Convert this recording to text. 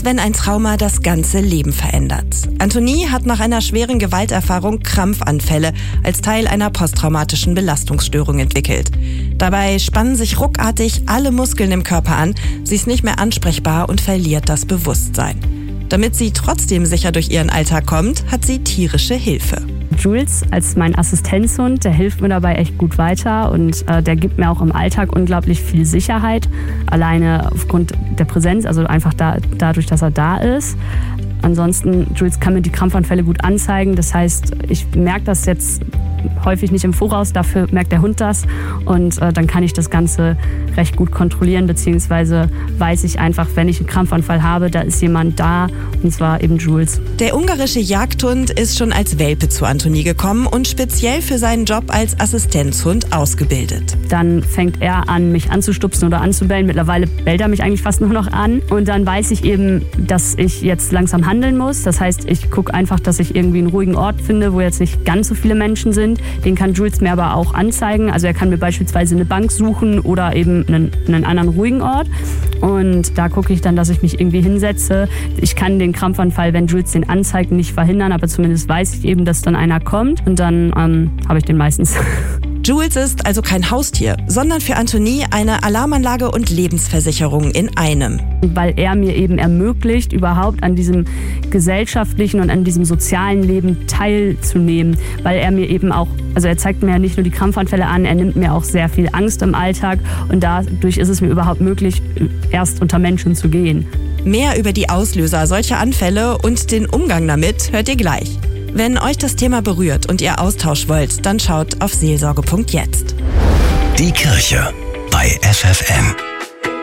wenn ein Trauma das ganze Leben verändert. Antonie hat nach einer schweren Gewalterfahrung Krampfanfälle als Teil einer posttraumatischen Belastungsstörung entwickelt. Dabei spannen sich ruckartig alle Muskeln im Körper an, sie ist nicht mehr ansprechbar und verliert das Bewusstsein. Damit sie trotzdem sicher durch ihren Alltag kommt, hat sie tierische Hilfe. Jules als mein Assistenzhund, der hilft mir dabei echt gut weiter und der gibt mir auch im Alltag unglaublich viel Sicherheit. Alleine aufgrund der Präsenz, also einfach dadurch, dass er da ist. Ansonsten, Jules kann mir die Krampfanfälle gut anzeigen. Das heißt, ich merke das jetzt häufig nicht im Voraus, dafür merkt der Hund das und dann kann ich das Ganze recht gut kontrollieren, beziehungsweise weiß ich einfach, wenn ich einen Krampfanfall habe, da ist jemand da und zwar eben Jules. Der ungarische Jagdhund ist schon als Welpe zu Antonie gekommen und speziell für seinen Job als Assistenzhund ausgebildet. Dann fängt er an, mich anzustupsen oder anzubellen. Mittlerweile bellt er mich eigentlich fast nur noch an und dann weiß ich eben, dass ich jetzt langsam handeln muss. Das heißt, ich gucke einfach, dass ich irgendwie einen ruhigen Ort finde, wo jetzt nicht ganz so viele Menschen sind. Den kann Jules mir aber auch anzeigen. Also er kann mir beispielsweise eine Bank suchen oder eben einen anderen ruhigen Ort. Und da gucke ich dann, dass ich mich irgendwie hinsetze. Ich kann den Krampfanfall, wenn Jules den anzeigt, nicht verhindern, aber zumindest weiß ich eben, dass dann einer kommt und dann habe ich den meistens. Jules ist also kein Haustier, sondern für Antonie eine Alarmanlage und Lebensversicherung in einem. Weil er mir eben ermöglicht, überhaupt an diesem gesellschaftlichen und an diesem sozialen Leben teilzunehmen. Weil er mir eben auch, also er zeigt mir ja nicht nur die Krampfanfälle an, er nimmt mir auch sehr viel Angst im Alltag und dadurch ist es mir überhaupt möglich, erst unter Menschen zu gehen. Mehr über die Auslöser solcher Anfälle und den Umgang damit hört ihr gleich. Wenn euch das Thema berührt und ihr Austausch wollt, dann schaut auf seelsorge.jetzt. Die Kirche bei FFN.